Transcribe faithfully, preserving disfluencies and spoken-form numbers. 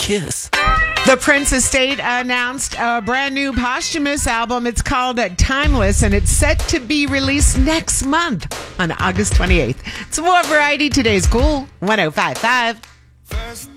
kiss. The Prince estate announced a brand new posthumous album. It's called Timeless, and it's set to be released next month on August twenty-eighth. It's more variety. Today's Cool one oh five point five.